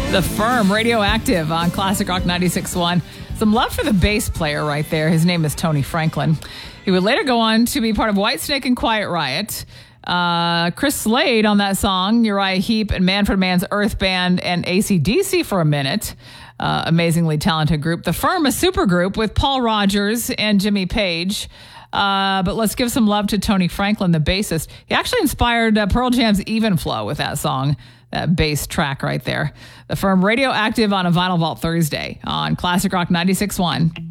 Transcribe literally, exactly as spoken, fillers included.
The Firm, Radioactive on Classic Rock ninety-six point one. Some love for the bass player right there. His name is Tony Franklin. He would later go on to be part of Whitesnake and Quiet Riot. Uh, Chris Slade on that song, Uriah Heep and Manfred Mann's Earth Band and A C D C for a minute. Uh, amazingly talented group. The Firm, a supergroup with Paul Rogers and Jimmy Page. Uh, but let's give some love to Tony Franklin, the bassist. He actually inspired uh, Pearl Jam's Even Flow with that song, that bass track right there. The Firm, Radioactive on a Vinyl Vault Thursday on Classic Rock ninety-six point one.